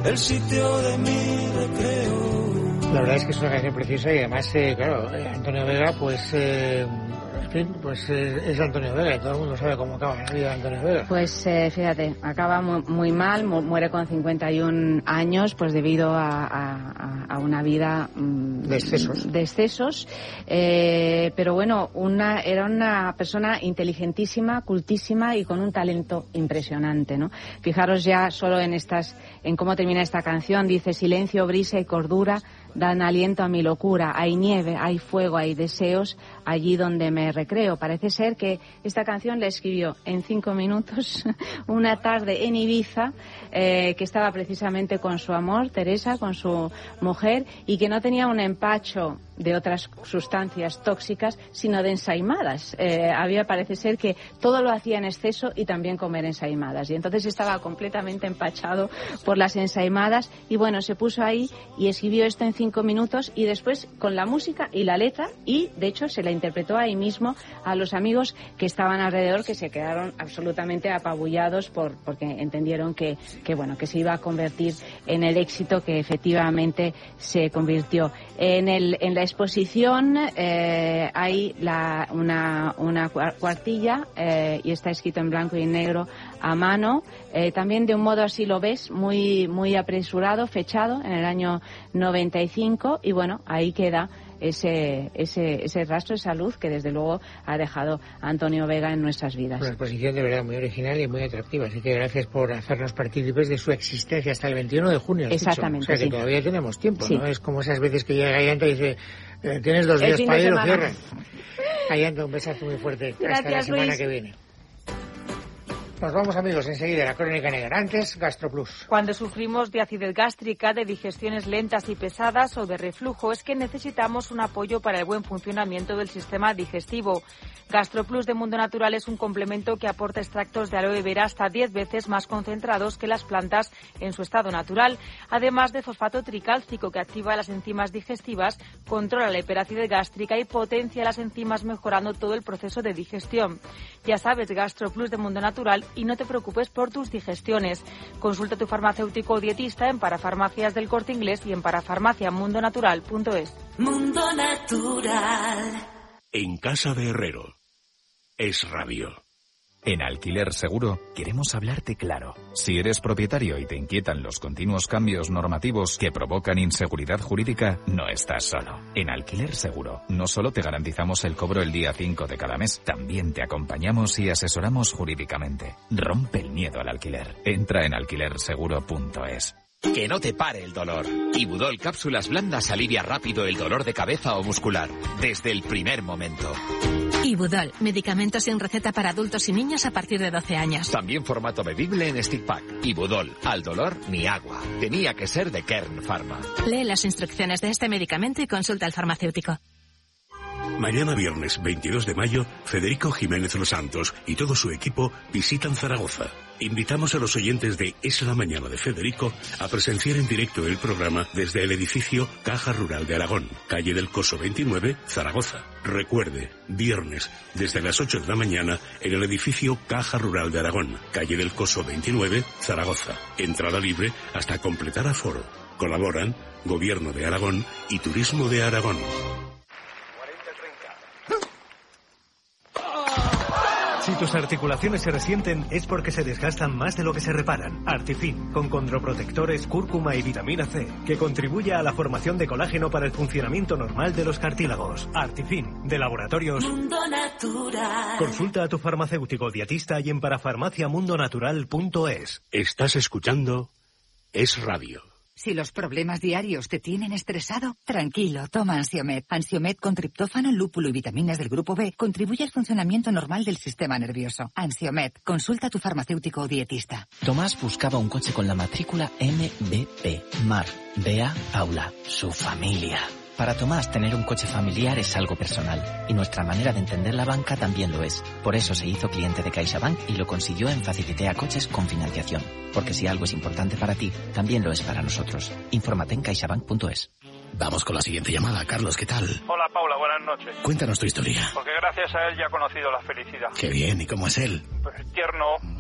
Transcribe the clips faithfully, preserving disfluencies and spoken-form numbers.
el sitio de mi recreo. La verdad es que es una canción preciosa y además, eh, claro, Antonio Vega, pues, eh, en fin, pues eh, es Antonio Vega y todo el mundo sabe cómo acaba la vida de Antonio Vega. Pues eh, fíjate, acaba muy, muy mal, mu muere con cincuenta y un años, pues debido a, a, a una vida mmm, de excesos. De excesos, eh, pero bueno, una, era una persona inteligentísima, cultísima y con un talento impresionante, ¿no? Fijaros ya solo en estas, en cómo termina esta canción, dice: silencio, brisa y cordura dan aliento a mi locura, hay nieve, hay fuego, hay deseos allí donde me recreo. Parece ser que esta canción la escribió en cinco minutos, una tarde en Ibiza, eh, que estaba precisamente con su amor, Teresa, con su mujer, y que no tenía un empacho de otras sustancias tóxicas, sino de ensaimadas. Eh, había, parece ser que todo lo hacía en exceso y también comer ensaimadas. Y entonces estaba completamente empachado por las ensaimadas y bueno, se puso ahí y escribió esto en cinco minutos y después con la música y la letra, y de hecho se la interpretó ahí mismo a los amigos que estaban alrededor, que se quedaron absolutamente apabullados por, porque entendieron que, que bueno, que se iba a convertir en el éxito que efectivamente se convirtió. En, el, en la exposición eh, hay la, una, una cuartilla eh, y está escrito en blanco y negro a mano, eh, también de un modo, así lo ves, muy, muy apresurado, fechado en el año noventa y cinco, y bueno, ahí queda ese, ese, ese rastro, esa luz que desde luego ha dejado Antonio Vega en nuestras vidas. Una exposición de verdad muy original y muy atractiva, así que gracias por hacernos partícipes de su existencia hasta el veintiuno de junio. Exactamente. Dicho. O sea que sí. todavía tenemos tiempo, sí. ¿no? Es como esas veces que llega Ayanta y dice, eh, tienes dos días para ir o cierran. Ayanta, un besazo muy fuerte. Gracias, hasta la semana Luis. que viene. Nos vamos, amigos, enseguida la Crónica Negra. Antes, GastroPlus. Cuando sufrimos de acidez gástrica, de digestiones lentas y pesadas o de reflujo, es que necesitamos un apoyo para el buen funcionamiento del sistema digestivo. GastroPlus de Mundo Natural es un complemento que aporta extractos de aloe vera hasta diez veces más concentrados que las plantas en su estado natural, además de fosfato tricálcico que activa las enzimas digestivas, controla la hiperacidez gástrica y potencia las enzimas, mejorando todo el proceso de digestión. Ya sabes, GastroPlus de Mundo Natural, y no te preocupes por tus digestiones. Consulta a tu farmacéutico o dietista en Parafarmacias del Corte Inglés y en parafarmacia mundo natural punto es. Mundo Natural. En casa de Herrero. Es Radio. En Alquiler Seguro queremos hablarte claro. Si eres propietario y te inquietan los continuos cambios normativos que provocan inseguridad jurídica, no estás solo. En Alquiler Seguro no solo te garantizamos el cobro el día cinco de cada mes, también te acompañamos y asesoramos jurídicamente. Rompe el miedo al alquiler. Entra en alquiler seguro punto es. Que no te pare el dolor. Ibudol Cápsulas Blandas alivia rápido el dolor de cabeza o muscular, desde el primer momento. Ibudol, medicamentos sin receta para adultos y niños a partir de doce años. También formato bebible en stick pack. Ibudol, al dolor ni agua. Tenía que ser de Kern Pharma. Lee las instrucciones de este medicamento y consulta al farmacéutico. Mañana viernes veintidós de mayo, Federico Jiménez Los Santos y todo su equipo visitan Zaragoza. Invitamos a los oyentes de Es la Mañana de Federico a presenciar en directo el programa desde el edificio Caja Rural de Aragón, calle del Coso veintinueve, Zaragoza. Recuerde, viernes, desde las ocho de la mañana, en el edificio Caja Rural de Aragón, calle del Coso veintinueve, Zaragoza. Entrada libre hasta completar aforo. Colaboran Gobierno de Aragón y Turismo de Aragón. Si tus articulaciones se resienten es porque se desgastan más de lo que se reparan. Artifin, con condroprotectores, cúrcuma y vitamina C, que contribuye a la formación de colágeno para el funcionamiento normal de los cartílagos. Artifin, de Laboratorios Mundo Natural. Consulta a tu farmacéutico dietista y en parafarmacia mundo natural punto es. Estás escuchando Es Radio. Si los problemas diarios te tienen estresado, tranquilo, toma Ansiomed. Ansiomed con triptófano, lúpulo y vitaminas del grupo B contribuye al funcionamiento normal del sistema nervioso. Ansiomed, consulta a tu farmacéutico o dietista. Tomás buscaba un coche con la matrícula M B P. Mar, Bea, Paula, su familia. Para Tomás, tener un coche familiar es algo personal, y nuestra manera de entender la banca también lo es. Por eso se hizo cliente de CaixaBank y lo consiguió en Facilitea Coches con financiación. Porque si algo es importante para ti, también lo es para nosotros. Infórmate en caixabank punto es. Vamos con la siguiente llamada. Carlos, ¿qué tal? Hola, Paula, buenas noches. Cuéntanos tu historia. Porque gracias a él ya he conocido la felicidad. Qué bien, ¿y cómo es él? Pues tierno,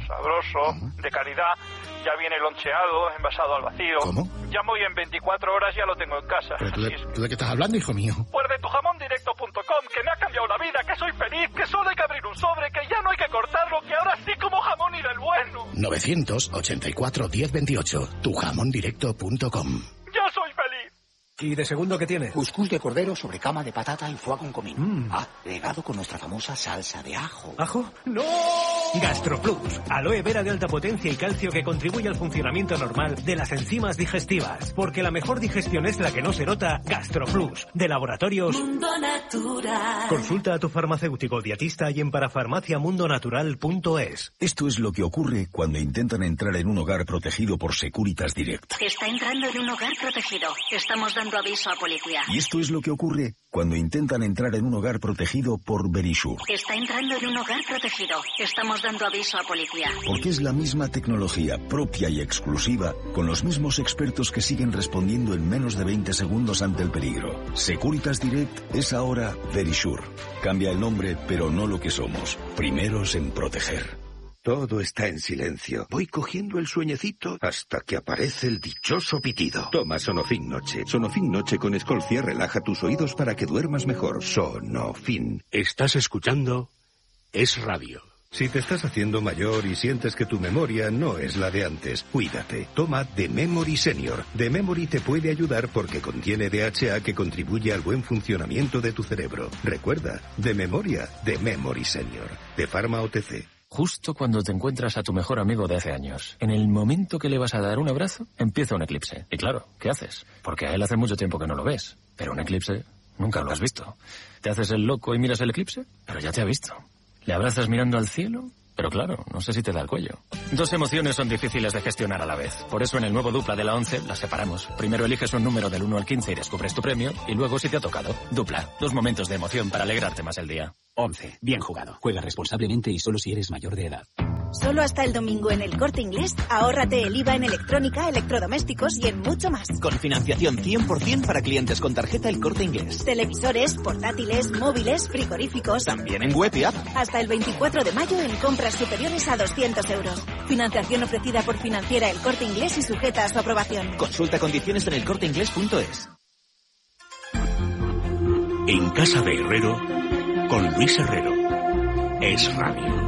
sabroso, de calidad. Ya viene loncheado, envasado al vacío. ¿Cómo? Llamo y en veinticuatro horas ya lo tengo en casa. ¿Pero tú de, Así es. tú de qué estás hablando, hijo mío? Pues de tu jamón directo punto com, que me ha cambiado la vida, que soy feliz, que solo hay que abrir un sobre, que ya no hay que cortarlo, que ahora sí como jamón y del bueno. novecientos ochenta y cuatro diez veintiocho, tu jamón directo punto com. ¡Yo soy feliz! ¿Y de segundo qué tiene? Cuscús de cordero sobre cama de patata y foie con comino. Mm. Ah, regado con nuestra famosa salsa de ajo. ¿Ajo? ¡No! GastroPlus, aloe vera de alta potencia y calcio que contribuye al funcionamiento normal de las enzimas digestivas. Porque la mejor digestión es la que no se nota. GastroPlus, de Laboratorios Mundo Natural. Consulta a tu farmacéutico dietista y en parafarmacia mundo natural punto es. Esto es lo que ocurre cuando intentan entrar en un hogar protegido por Securitas Direct. Está entrando en un hogar protegido. Estamos dando aviso a policía. Y esto es lo que ocurre cuando intentan entrar en un hogar protegido por Verisure. Está entrando en un hogar protegido. Estamos dando aviso a policía. Porque es la misma tecnología propia y exclusiva, con los mismos expertos que siguen respondiendo en menos de veinte segundos ante el peligro. Securitas Direct es ahora Verisure. Cambia el nombre, pero no lo que somos. Primeros en proteger. Todo está en silencio. Voy cogiendo el sueñecito hasta que aparece el dichoso pitido. Toma Sonofin Noche. Sonofin Noche con Escolcia relaja tus oídos para que duermas mejor. Sonofin. Estás escuchando Es Radio. Si te estás haciendo mayor y sientes que tu memoria no es la de antes, cuídate. Toma The Memory Senior. The Memory te puede ayudar porque contiene D H A que contribuye al buen funcionamiento de tu cerebro. Recuerda, de memoria, The Memory Senior. De Pharma O T C. Justo cuando te encuentras a tu mejor amigo de hace años. En el momento que le vas a dar un abrazo, empieza un eclipse. Y claro, ¿qué haces? Porque a él hace mucho tiempo que no lo ves. Pero un eclipse nunca lo has visto. ¿Te haces el loco y miras el eclipse? Pero ya te ha visto. ¿Le abrazas mirando al cielo? Pero claro, no sé si te da el cuello. Dos emociones son difíciles de gestionar a la vez. Por eso en el nuevo Dupla de la once las separamos. Primero eliges un número del uno al quince y descubres tu premio. Y luego si te ha tocado. Dupla. Dos momentos de emoción para alegrarte más el día. once. Bien jugado. Juega responsablemente y solo si eres mayor de edad. Solo hasta el domingo en el Corte Inglés, ahórrate el I V A en electrónica, electrodomésticos y en mucho más. Con financiación cien por ciento para clientes con tarjeta El Corte Inglés. Televisores, portátiles, móviles, frigoríficos. También en web y app. Hasta el veinticuatro de mayo en compras superiores a doscientos euros. Financiación ofrecida por Financiera El Corte Inglés y sujeta a su aprobación. Consulta condiciones en el corte inglés punto es. En Casa de Herrero, con Luis Herrero. Es Radio.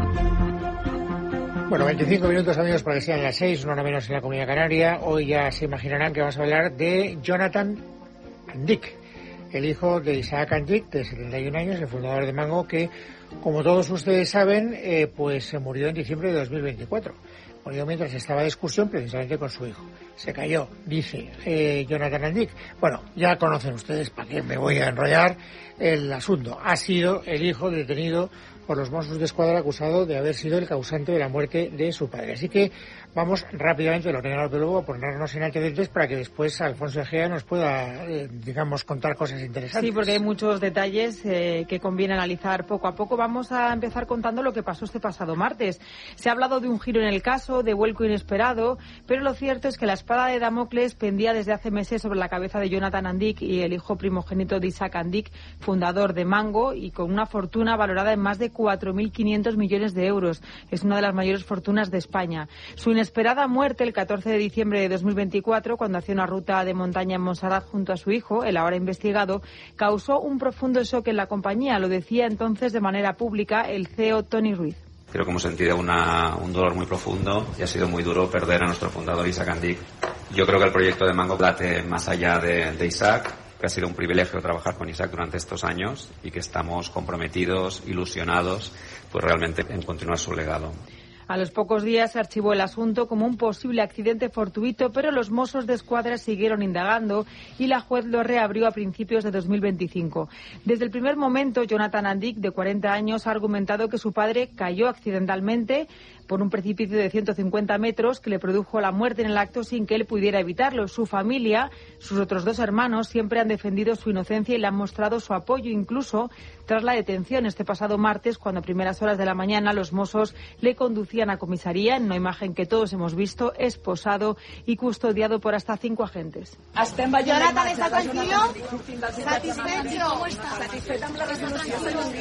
Bueno, veinticinco minutos, amigos, para que sean las seis, una hora menos en la Comunidad Canaria. Hoy ya se imaginarán que vamos a hablar de Jonathan Dick, el hijo de Isaac Dick, de setenta y un años, el fundador de Mango, que, como todos ustedes saben, eh, pues se murió en diciembre de dos mil veinticuatro. Murió mientras estaba de excursión precisamente con su hijo. Se cayó, dice eh, Jonathan Dick. Bueno, ya conocen ustedes, para qué me voy a enrollar, el asunto. Ha sido el hijo detenido por los Mossos de Escuadra acusado de haber sido el causante de la muerte de su padre. Así que vamos rápidamente, lo tengo luego, a ponernos en antecedentes para que después Alfonso Egea nos pueda, eh, digamos, contar cosas interesantes. Sí, porque hay muchos detalles eh, que conviene analizar poco a poco. Vamos a empezar contando lo que pasó este pasado martes. Se ha hablado de un giro en el caso, de vuelco inesperado, pero lo cierto es que la espada de Damocles pendía desde hace meses sobre la cabeza de Jonathan Dick y el hijo primogénito de Isaac Dick, fundador de Mango, y con una fortuna valorada en más de cuatro mil quinientos millones de euros. Es una de las mayores fortunas de España. Su inesperada muerte el catorce de diciembre de dos mil veinticuatro, cuando hacía una ruta de montaña en Montserrat junto a su hijo, el ahora investigado, causó un profundo shock en la compañía. Lo decía entonces de manera pública el C E O Tony Ruiz. Creo que hemos sentido una, un dolor muy profundo y ha sido muy duro perder a nuestro fundador Isaac Dick. Yo creo que el proyecto de Mango late más allá de, de Isaac, que ha sido un privilegio trabajar con Isaac durante estos años y que estamos comprometidos, ilusionados, pues realmente en continuar su legado. A los pocos días se archivó el asunto como un posible accidente fortuito, pero los Mossos de Escuadra siguieron indagando y la juez lo reabrió a principios de dos mil veinticinco. Desde el primer momento, Jonathan Dick, de cuarenta años, ha argumentado que su padre cayó accidentalmente por un precipicio de ciento cincuenta metros que le produjo la muerte en el acto sin que él pudiera evitarlo. Su familia, sus otros dos hermanos, siempre han defendido su inocencia y le han mostrado su apoyo, incluso tras la detención este pasado martes, cuando a primeras horas de la mañana los Mossos le conducían a comisaría, en una imagen que todos hemos visto, esposado y custodiado por hasta cinco agentes. Jonathan, ¿está tranquilo? ¿Satisfecho? ¿Cómo está? ¿Satisfecho con la resolución?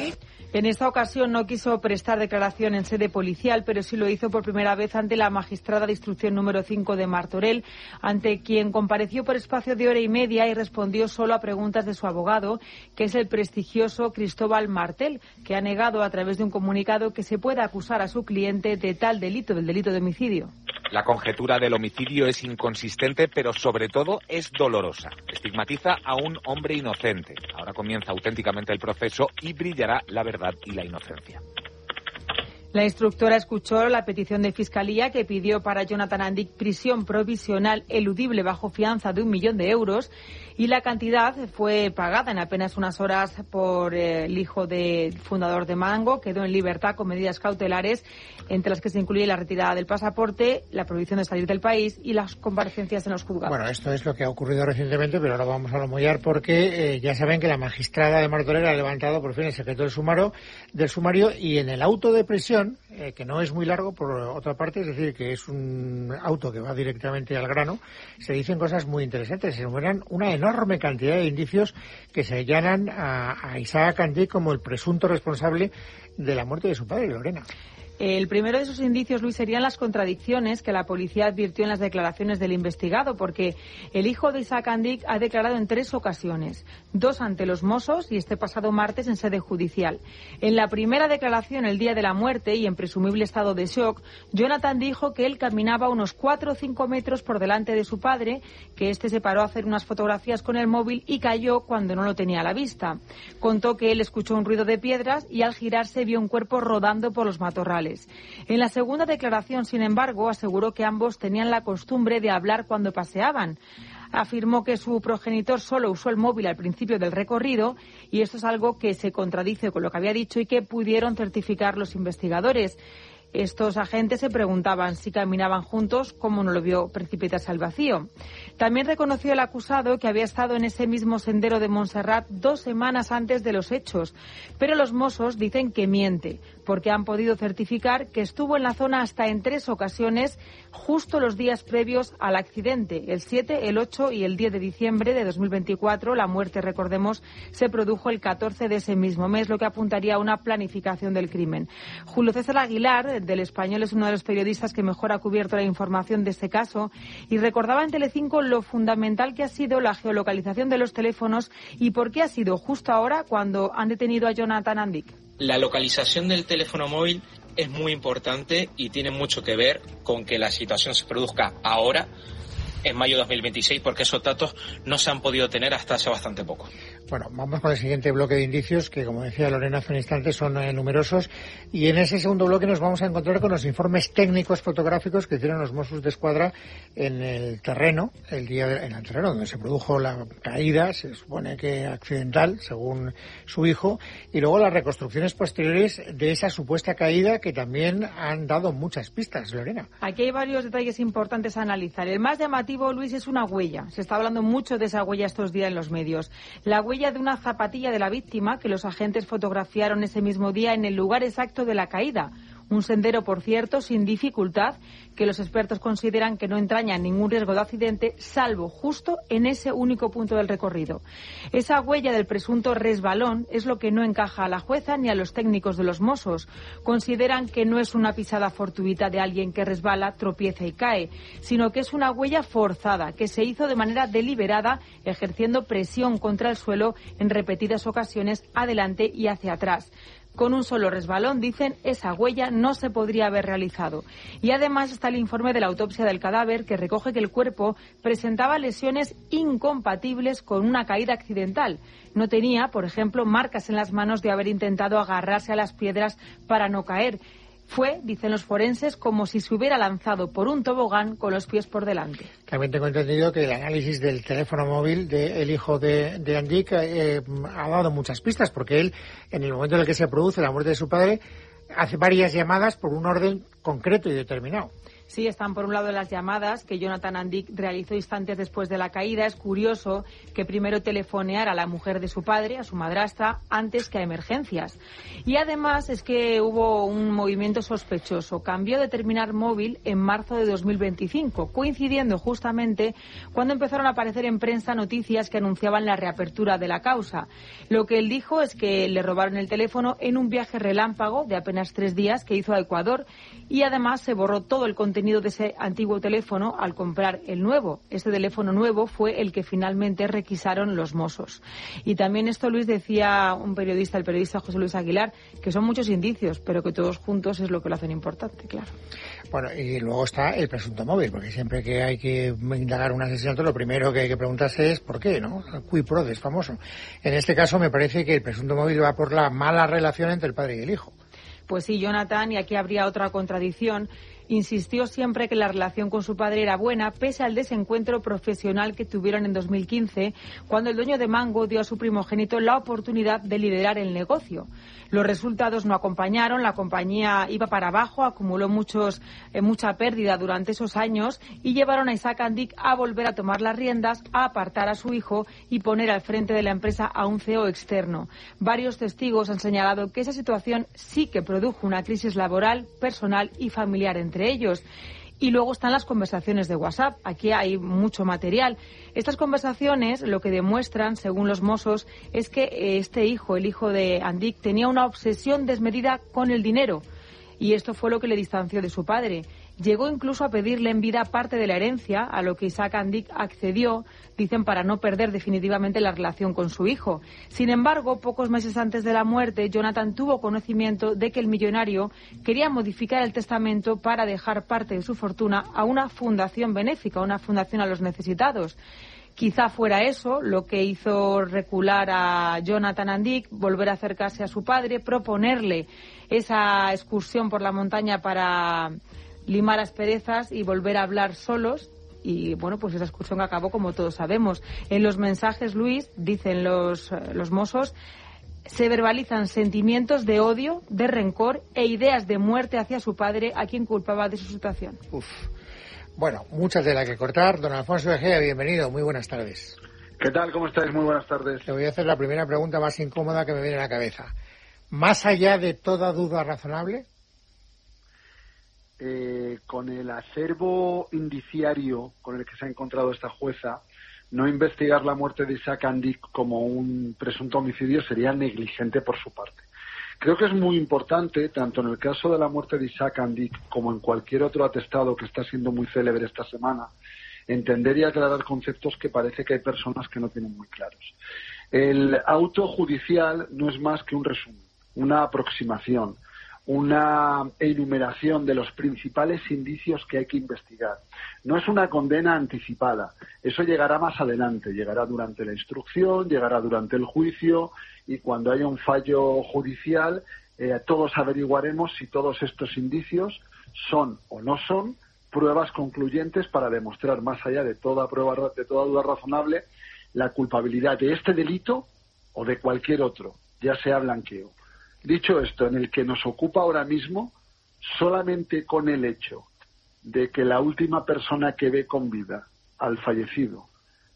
En esta ocasión no quiso prestar declaración en sede policial, pero sí lo hizo por primera vez ante la magistrada de instrucción número cinco de Martorell, ante quien compareció por espacio de hora y media y respondió solo a preguntas de su abogado, que es el prestigioso Cristóbal Martel, que ha negado a través de un comunicado que se pueda acusar a su cliente de tal delito, del delito de homicidio. La conjetura del homicidio es inconsistente, pero sobre todo es dolorosa. Estigmatiza a un hombre inocente. Ahora comienza auténticamente el proceso y brillará la verdad y la inocencia. La instructora escuchó la petición de Fiscalía que pidió para Jonathan Andic prisión provisional eludible bajo fianza de un millón de euros y la cantidad fue pagada en apenas unas horas por eh, el hijo del fundador de Mango. Quedó en libertad con medidas cautelares, entre las que se incluye la retirada del pasaporte, la prohibición de salir del país y las comparecencias en los juzgados. Bueno, esto es lo que ha ocurrido recientemente, pero ahora vamos a remollar porque eh, ya saben que la magistrada de Martorell ha levantado por fin el secreto del sumario, del sumario y en el auto de prisión, Eh, que no es muy largo por otra parte, es decir, que es un auto que va directamente al grano, se dicen cosas muy interesantes, se enumeran una enorme cantidad de indicios que se allanan a, a Isaac Andic como el presunto responsable de la muerte de su padre, Lorena. El primero de esos indicios, Luis, serían las contradicciones que la policía advirtió en las declaraciones del investigado, porque el hijo de Isaac Andic ha declarado en tres ocasiones, dos ante los Mossos y este pasado martes en sede judicial. En la primera declaración, el día de la muerte y en presumible estado de shock, Jonathan dijo que él caminaba unos cuatro o cinco metros por delante de su padre, que éste se paró a hacer unas fotografías con el móvil y cayó cuando no lo tenía a la vista. Contó que él escuchó un ruido de piedras y al girarse vio un cuerpo rodando por los matorrales. En la segunda declaración, sin embargo, aseguró que ambos tenían la costumbre de hablar cuando paseaban. Afirmó que su progenitor solo usó el móvil al principio del recorrido y esto es algo que se contradice con lo que había dicho y que pudieron certificar los investigadores. Estos agentes se preguntaban si caminaban juntos, cómo no lo vio precipitarse al vacío. También reconoció el acusado que había estado en ese mismo sendero de Montserrat dos semanas antes de los hechos, pero los Mossos dicen que miente, porque han podido certificar que estuvo en la zona hasta en tres ocasiones, justo los días previos al accidente, el siete, el ocho y el diez de diciembre de dos mil veinticuatro. La muerte, recordemos, se produjo el catorce de ese mismo mes, lo que apuntaría a una planificación del crimen. Julio César Aguilar, del Español, es uno de los periodistas que mejor ha cubierto la información de este caso y recordaba en Telecinco lo fundamental que ha sido la geolocalización de los teléfonos y por qué ha sido justo ahora cuando han detenido a Jonathan Andic. La localización del teléfono móvil es muy importante y tiene mucho que ver con que la situación se produzca ahora, en mayo de dos mil veintiséis, porque esos datos no se han podido tener hasta hace bastante poco. Bueno, vamos con el siguiente bloque de indicios que, como decía Lorena hace un instante, son eh, numerosos y en ese segundo bloque nos vamos a encontrar con los informes técnicos fotográficos que hicieron los Mossos de Escuadra en el terreno, el día de, en el terreno donde se produjo la caída, se supone que accidental, según su hijo, y luego las reconstrucciones posteriores de esa supuesta caída que también han dado muchas pistas, Lorena. Aquí hay varios detalles importantes a analizar. El más llamativo, Luis, es una huella. Se está hablando mucho de esa huella estos días en los medios. La huella de una zapatilla de la víctima que los agentes fotografiaron ese mismo día en el lugar exacto de la caída. Un sendero, por cierto, sin dificultad, que los expertos consideran que no entraña ningún riesgo de accidente, salvo justo en ese único punto del recorrido. Esa huella del presunto resbalón es lo que no encaja a la jueza ni a los técnicos de los Mossos. Consideran que no es una pisada fortuita de alguien que resbala, tropieza y cae, sino que es una huella forzada, que se hizo de manera deliberada, ejerciendo presión contra el suelo en repetidas ocasiones, adelante y hacia atrás. Con un solo resbalón, dicen, esa huella no se podría haber realizado. Y además está el informe de la autopsia del cadáver que recoge que el cuerpo presentaba lesiones incompatibles con una caída accidental. No tenía, por ejemplo, marcas en las manos de haber intentado agarrarse a las piedras para no caer. Fue, dicen los forenses, como si se hubiera lanzado por un tobogán con los pies por delante. También tengo entendido que el análisis del teléfono móvil del hijo de, de Andic eh, ha dado muchas pistas, porque él, en el momento en el que se produce la muerte de su padre, hace varias llamadas por un orden concreto y determinado. Sí, están por un lado las llamadas que Jonathan Andik realizó instantes después de la caída. Es curioso que primero telefoneara a la mujer de su padre, a su madrastra, antes que a emergencias. Y además es que hubo un movimiento sospechoso. Cambió de terminal móvil en marzo de dos mil veinticinco, coincidiendo justamente cuando empezaron a aparecer en prensa noticias que anunciaban la reapertura de la causa. Lo que él dijo es que le robaron el teléfono en un viaje relámpago de apenas tres días que hizo a Ecuador, y además se borró todo el contenido de ese antiguo teléfono al comprar el nuevo. Este teléfono nuevo fue el que finalmente requisaron los Mossos. Y también esto, Luis, decía un periodista, el periodista José Luis Aguilar, que son muchos indicios, pero que todos juntos es lo que lo hacen importante, claro. Bueno, y luego está el presunto móvil, porque siempre que hay que indagar un asesinato, lo primero que hay que preguntarse es ¿por qué?, ¿no? Cui prodest, famoso. En este caso me parece que el presunto móvil va por la mala relación entre el padre y el hijo. Pues sí, Jonathan, y aquí habría otra contradicción, insistió siempre que la relación con su padre era buena, pese al desencuentro profesional que tuvieron en dos mil quince, cuando el dueño de Mango dio a su primogénito la oportunidad de liderar el negocio. Los resultados no acompañaron, la compañía iba para abajo, acumuló muchos, eh, mucha pérdida durante esos años y llevaron a Isaac Andik a volver a tomar las riendas, a apartar a su hijo y poner al frente de la empresa a un C E O externo. Varios testigos han señalado que esa situación sí que produjo una crisis laboral, personal y familiar entre entre ellos. Y luego están las conversaciones de WhatsApp. Aquí hay mucho material. Estas conversaciones lo que demuestran, según los Mossos, es que este hijo, el hijo de Andik, tenía una obsesión desmedida con el dinero. Y esto fue lo que le distanció de su padre. Llegó incluso a pedirle en vida parte de la herencia, a lo que Isaac Andik accedió, dicen, para no perder definitivamente la relación con su hijo. Sin embargo, pocos meses antes de la muerte, Jonathan tuvo conocimiento de que el millonario quería modificar el testamento para dejar parte de su fortuna a una fundación benéfica, una fundación a los necesitados. Quizá fuera eso lo que hizo recular a Jonathan Andik, volver a acercarse a su padre, proponerle esa excursión por la montaña para limar asperezas y volver a hablar solos. Y bueno, pues esa excursión acabó como todos sabemos. En los mensajes, Luis, dicen los, los Mossos, se verbalizan sentimientos de odio, de rencor e ideas de muerte hacia su padre, a quien culpaba de su situación. Uf. Bueno, mucha tela que cortar. Don Alfonso Egea, bienvenido. Muy buenas tardes. ¿Qué tal? ¿Cómo estáis? Muy buenas tardes. Te voy a hacer la primera pregunta más incómoda que me viene a la cabeza. Más allá de toda duda razonable, Eh, con el acervo indiciario con el que se ha encontrado esta jueza, no investigar la muerte de Isaac Andik como un presunto homicidio sería negligente por su parte. Creo que es muy importante, tanto en el caso de la muerte de Isaac Andik como en cualquier otro atestado que está siendo muy célebre esta semana, entender y aclarar conceptos que parece que hay personas que no tienen muy claros. El auto judicial no es más que un resumen, una aproximación, una enumeración de los principales indicios que hay que investigar. No es una condena anticipada. Eso llegará más adelante, llegará durante la instrucción, llegará durante el juicio, y cuando haya un fallo judicial, eh, todos averiguaremos si todos estos indicios son o no son pruebas concluyentes para demostrar, más allá de toda prueba, de toda duda razonable, la culpabilidad de este delito o de cualquier otro, ya sea blanqueo. Dicho esto, en el que nos ocupa ahora mismo, solamente con el hecho de que la última persona que ve con vida al fallecido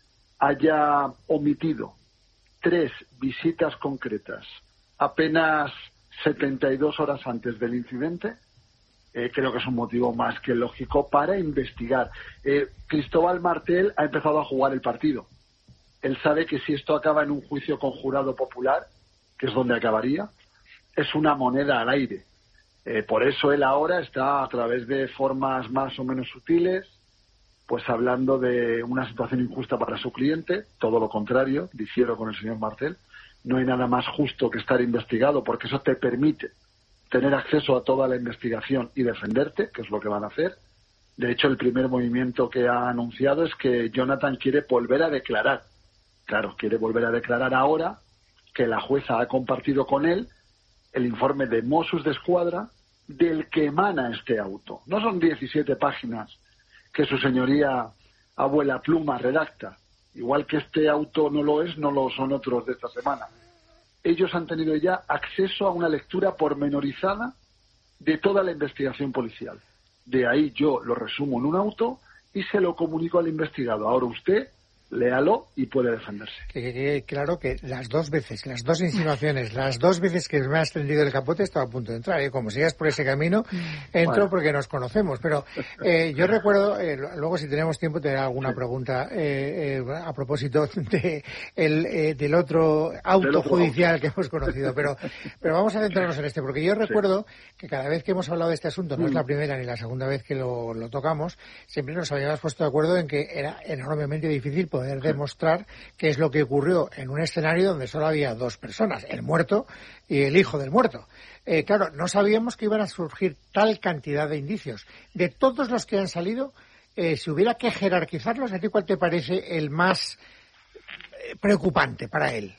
haya omitido tres visitas concretas apenas setenta y dos horas antes del incidente, eh, creo que es un motivo más que lógico para investigar. Eh, Cristóbal Martel ha empezado a jugar el partido. Él sabe que si esto acaba en un juicio con jurado popular, que es donde acabaría, es una moneda al aire. Eh, por eso él ahora está, a través de formas más o menos sutiles, pues hablando de una situación injusta para su cliente. Todo lo contrario, difiero con el señor Martel. No hay nada más justo que estar investigado, porque eso te permite tener acceso a toda la investigación y defenderte, que es lo que van a hacer. De hecho, el primer movimiento que ha anunciado es que Jonathan quiere volver a declarar. Claro, quiere volver a declarar ahora que la jueza ha compartido con él el informe de Mossos d'Esquadra del que emana este auto. No son diecisiete páginas que su señoría abuela pluma redacta. Igual que este auto no lo es, no lo son otros de esta semana. Ellos han tenido ya acceso a una lectura pormenorizada de toda la investigación policial. De ahí yo lo resumo en un auto y se lo comunico al investigado. Ahora usted léalo y puede defenderse. Que, que, que, claro que las dos veces, las dos insinuaciones, las dos veces que me has tendido el capote estaba a punto de entrar, ¿eh? Como sigas por ese camino, entro bueno. porque nos conocemos. Pero eh, yo recuerdo, eh, luego si tenemos tiempo te haré alguna sí. pregunta eh, eh, a propósito de el, eh, del otro auto del otro judicial auto. que hemos conocido. Pero, pero vamos a centrarnos en este, porque yo recuerdo sí. que cada vez que hemos hablado de este asunto, no mm. es la primera ni la segunda vez que lo, lo tocamos, siempre nos habíamos puesto de acuerdo en que era enormemente difícil poder poder demostrar qué es lo que ocurrió en un escenario donde solo había dos personas, el muerto y el hijo del muerto. Eh, claro, no sabíamos que iban a surgir tal cantidad de indicios. De todos los que han salido, eh, si hubiera que jerarquizarlos, ¿a ti cuál te parece el más eh, preocupante para él?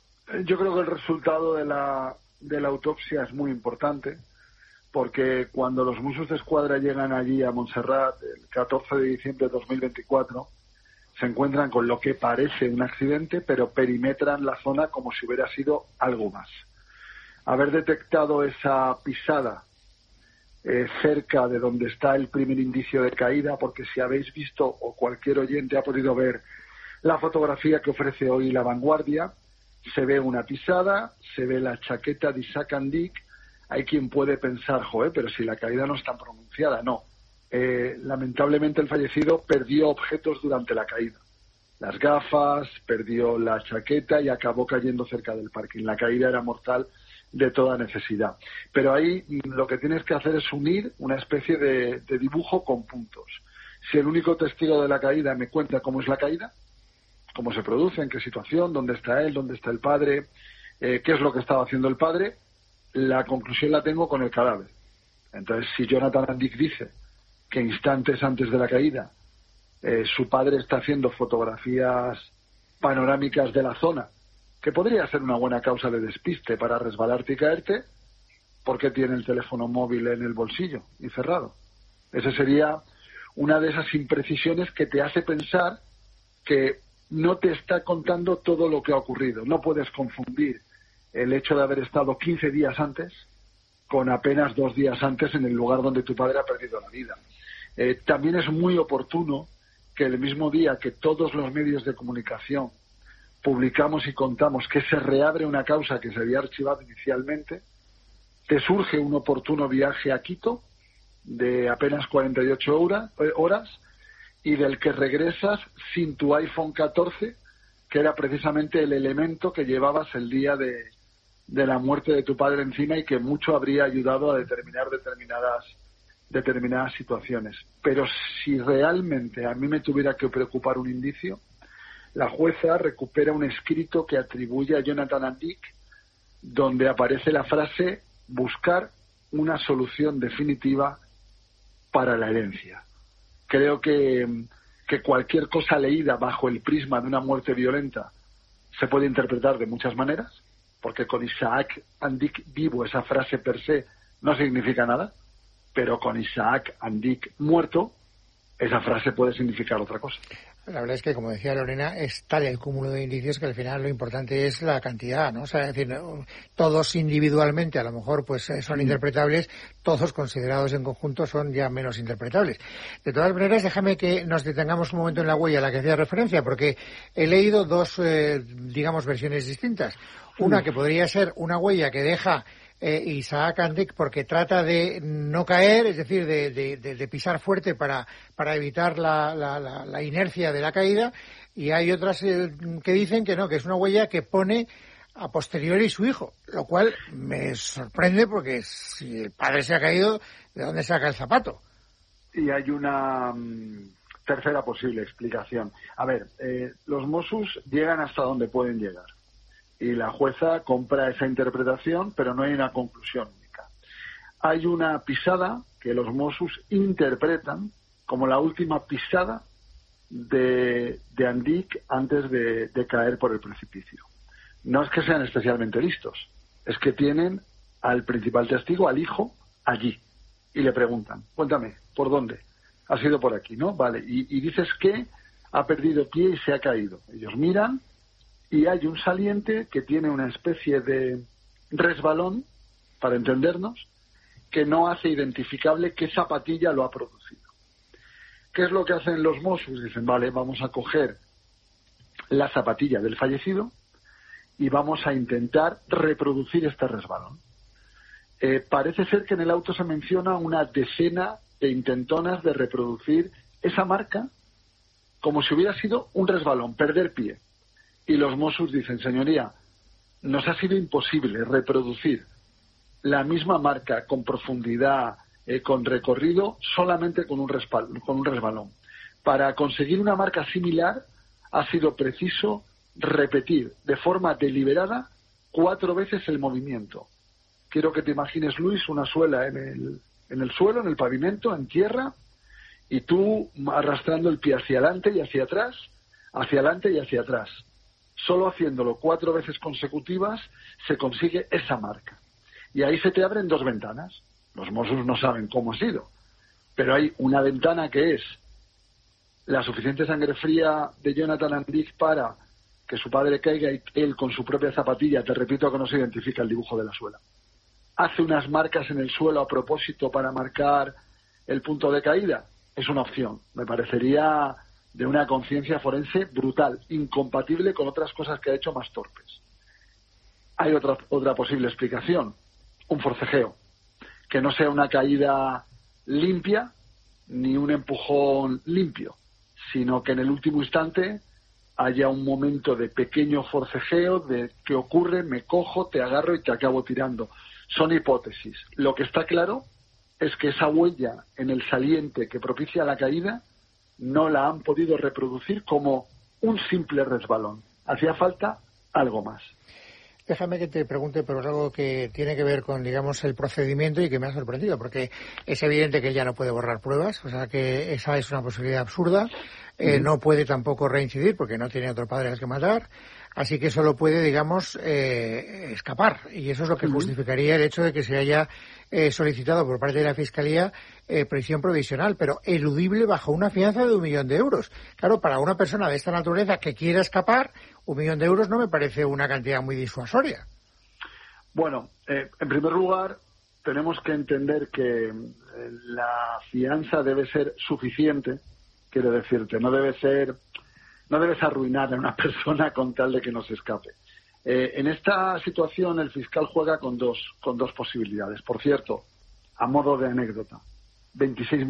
Yo creo que el resultado de la, de la autopsia es muy importante, porque cuando los Mossos d'Esquadra llegan allí a Montserrat el catorce de diciembre de dos mil veinticuatro, se encuentran con lo que parece un accidente, pero perimetran la zona como si hubiera sido algo más. Haber detectado esa pisada eh, cerca de donde está el primer indicio de caída, porque si habéis visto, o cualquier oyente ha podido ver la fotografía que ofrece hoy La Vanguardia, se ve una pisada, se ve la chaqueta de Isaac Andic. Hay quien puede pensar, joder, pero si la caída no es tan pronunciada. No. Eh, lamentablemente el fallecido perdió objetos durante la caída. Las gafas, perdió la chaqueta y acabó cayendo cerca del parking. La caída era mortal de toda necesidad. Pero ahí lo que tienes que hacer es unir una especie de, de dibujo con puntos. Si el único testigo de la caída me cuenta cómo es la caída, cómo se produce, en qué situación, dónde está él, dónde está el padre, eh, qué es lo que estaba haciendo el padre, la conclusión la tengo con el cadáver. Entonces, si Jonathan Andic dice que instantes antes de la caída eh, su padre está haciendo fotografías panorámicas de la zona, que podría ser una buena causa de despiste para resbalarte y caerte, ¿por qué tiene el teléfono móvil en el bolsillo y cerrado? Esa sería una de esas imprecisiones que te hace pensar que no te está contando todo lo que ha ocurrido. No puedes confundir el hecho de haber estado quince días antes con apenas dos días antes en el lugar donde tu padre ha perdido la vida. Eh, también es muy oportuno que el mismo día que todos los medios de comunicación publicamos y contamos que se reabre una causa que se había archivado inicialmente, te surge un oportuno viaje a Quito de apenas cuarenta y ocho horas y del que regresas sin tu iPhone catorce, que era precisamente el elemento que llevabas el día de, de la muerte de tu padre encima y que mucho habría ayudado a determinar determinadas determinadas situaciones. Pero si realmente a mí me tuviera que preocupar un indicio, la jueza recupera un escrito que atribuye a Jonathan Andic, donde aparece la frase buscar una solución definitiva para la herencia. Creo que, que cualquier cosa leída bajo el prisma de una muerte violenta se puede interpretar de muchas maneras, porque con Isaac Andic vivo esa frase per se no significa nada, pero con Isaac Andic muerto esa frase puede significar otra cosa. La verdad es que, como decía Lorena, es tal el cúmulo de indicios que al final lo importante es la cantidad, ¿no? O sea, es decir, todos individualmente a lo mejor pues son interpretables, todos considerados en conjunto son ya menos interpretables. De todas maneras, déjame que nos detengamos un momento en la huella a la que hacía referencia, porque he leído dos, eh, digamos, versiones distintas. Una que podría ser una huella que deja Eh, Isaac Andic porque trata de no caer, es decir, de, de, de, de pisar fuerte para, para evitar la, la, la, la inercia de la caída, y hay otras eh, que dicen que no, que es una huella que pone a posteriori su hijo, lo cual me sorprende porque si el padre se ha caído, ¿de dónde saca el zapato? Y hay una um, tercera posible explicación. A ver, eh, los Mossos llegan hasta donde pueden llegar. Y la jueza compra esa interpretación, pero no hay una conclusión única. Hay una pisada que los Mossos interpretan como la última pisada de, de Andic antes de, de caer por el precipicio. No es que sean especialmente listos, es que tienen al principal testigo, al hijo, allí. Y le preguntan, cuéntame, ¿por dónde? Ha sido por aquí, ¿no? Vale, y, y dices que ha perdido pie y se ha caído. Ellos miran y hay un saliente que tiene una especie de resbalón, para entendernos, que no hace identificable qué zapatilla lo ha producido. ¿Qué es lo que hacen los Mossos? Dicen, vale, vamos a coger la zapatilla del fallecido y vamos a intentar reproducir este resbalón. Eh, parece ser que en el auto se menciona una decena de intentonas de reproducir esa marca como si hubiera sido un resbalón, perder pie. Y los Mossos dicen, señoría, nos ha sido imposible reproducir la misma marca con profundidad, eh, con recorrido, solamente con un, respal- con un resbalón. Para conseguir una marca similar ha sido preciso repetir de forma deliberada cuatro veces el movimiento. Quiero que te imagines, Luis, una suela en el, en el suelo, en el pavimento, en tierra, y tú arrastrando el pie hacia adelante y hacia atrás, hacia adelante y hacia atrás. Solo haciéndolo cuatro veces consecutivas se consigue esa marca. Y ahí se te abren dos ventanas. Los Mossos no saben cómo ha sido, pero hay una ventana que es la suficiente sangre fría de Jonathan Andic para que su padre caiga y él con su propia zapatilla, te repito que no se identifica el dibujo de la suela, hace unas marcas en el suelo a propósito para marcar el punto de caída. Es una opción. Me parecería de una conciencia forense brutal, incompatible con otras cosas que ha hecho más torpes. Hay otra, otra posible explicación, un forcejeo, que no sea una caída limpia ni un empujón limpio, sino que en el último instante haya un momento de pequeño forcejeo, de qué ocurre, me cojo, te agarro y te acabo tirando. Son hipótesis. Lo que está claro es que esa huella en el saliente que propicia la caída no la han podido reproducir como un simple resbalón. Hacía falta algo más. Déjame que te pregunte, pero es algo que tiene que ver con, digamos, el procedimiento y que me ha sorprendido, porque es evidente que él ya no puede borrar pruebas, o sea que esa es una posibilidad absurda. Eh, no puede tampoco reincidir porque no tiene otro padre al que matar, así que solo puede, digamos, eh, escapar, y eso es lo que justificaría el hecho de que se haya eh, solicitado por parte de la Fiscalía eh, prisión provisional, pero eludible bajo una fianza de un millón de euros. Claro, para una persona de esta naturaleza que quiera escapar, un millón de euros no me parece una cantidad muy disuasoria. Bueno, eh, en primer lugar, tenemos que entender que eh, la fianza debe ser suficiente. Quiero decirte, no debe ser, no debes arruinar a una persona con tal de que no se escape. Eh, en esta situación el fiscal juega con dos, con dos posibilidades. Por cierto, a modo de anécdota, veintiséis